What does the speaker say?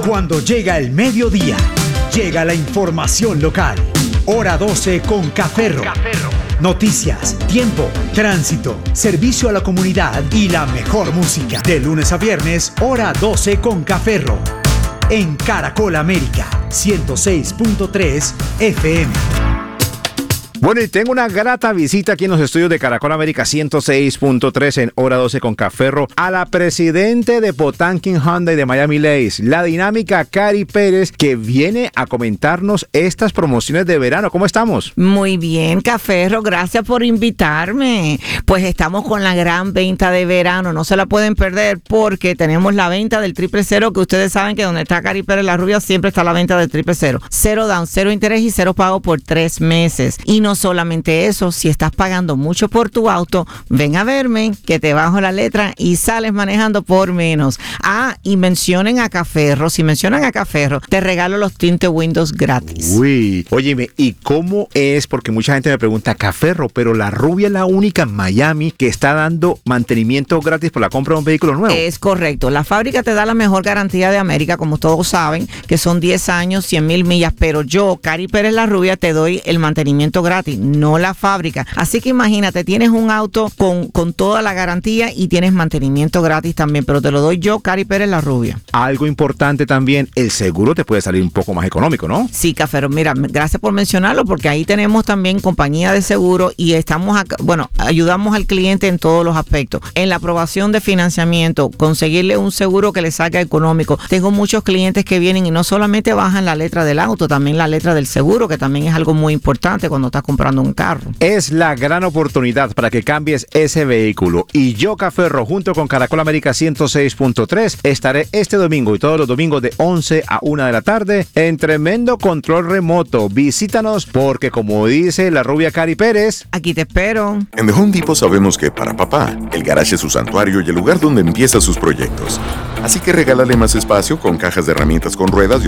Cuando llega el mediodía, llega la información local. Hora 12 con Caferro. Noticias, tiempo, tránsito, servicio a la comunidad y la mejor música. De lunes a viernes, hora 12 con Caferro. En Caracol América, 106.3 FM. Bueno, y tengo una grata visita aquí en los estudios de Caracol América 106.3 en hora 12 con Caferro a la presidente de Potanquin Hyundai de Miami Lakes, la dinámica Cari Pérez, que viene a comentarnos estas promociones de verano. ¿Cómo estamos? Muy bien, Caferro, gracias por invitarme. Pues estamos con la gran venta de verano, no se la pueden perder porque tenemos la venta del 000, que ustedes saben que donde está Cari Pérez la Rubia siempre está la venta del 000. 0 down, 0 interés y 0 pago por 3 meses. Y no solamente eso, si estás pagando mucho por tu auto, ven a verme, que te bajo la letra y sales manejando por menos. Y mencionen a Caferro. Si mencionan a Caferro, te regalo los tinted windows gratis. Uy, óyeme, ¿y cómo es? Porque mucha gente me pregunta, Caferro, pero la Rubia es la única en Miami que está dando mantenimiento gratis por la compra de un vehículo nuevo. Es correcto. La fábrica te da la mejor garantía de América, como todos saben, que son 10 años, 100,000 millas, pero yo, Cari Pérez la Rubia, te doy el mantenimiento gratis, no la fábrica. Así que imagínate, tienes un auto con toda la garantía y tienes mantenimiento gratis también, pero te lo doy yo, Cari Pérez la Rubia. Algo importante también, el seguro te puede salir un poco más económico, ¿no? Sí, Caferro, mira, gracias por mencionarlo, porque ahí tenemos también compañía de seguro y ayudamos al cliente en todos los aspectos. En la aprobación de financiamiento, conseguirle un seguro que le salga económico. Tengo muchos clientes que vienen y no solamente bajan la letra del auto, también la letra del seguro, que también es algo muy importante cuando estás comprando un carro. Es la gran oportunidad para que cambies ese vehículo. Y yo, Caferro, junto con Caracol América 106.3, estaré este domingo y todos los domingos de 11 a 1 de la tarde en tremendo control remoto. Visítanos porque, como dice la Rubia Cari Pérez, aquí te espero. En The Home Depot sabemos que para papá, el garaje es su santuario y el lugar donde empieza sus proyectos. Así que regálale más espacio con cajas de herramientas con ruedas